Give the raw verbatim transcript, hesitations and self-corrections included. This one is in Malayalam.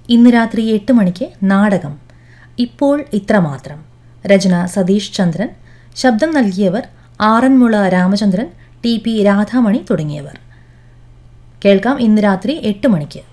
ഇന്ന് രാത്രി എട്ട് മണിക്ക് നാടകം ഇപ്പോൾ ഇത്രമാത്രം. രചന സതീഷ് ചന്ദ്രൻ. ശബ്ദം നൽകിയവർ ആറന്മുള രാമചന്ദ്രൻ, ടി പി രാധാമണി തുടങ്ങിയവർ. കേൾക്കാം ഇന്ന് രാത്രി എട്ട് മണിക്ക്.